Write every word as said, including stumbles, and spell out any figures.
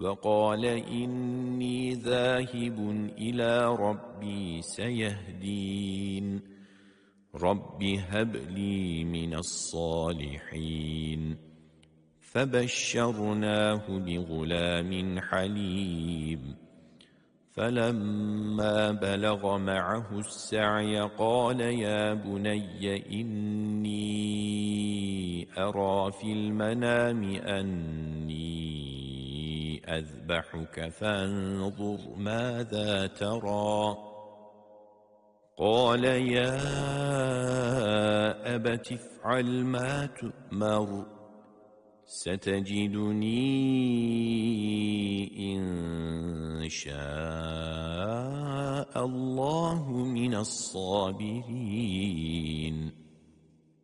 وقال إني ذاهب إلى ربي سيهدين رب هب لي من الصالحين فبشرناه بغلام حليم فلما بلغ معه السعي قال يا بني إني أرى في المنام أني أذبحك فانظر ماذا ترى قال يا أبت افعل ما تؤمر ستجدني إن شاء الله من الصابرين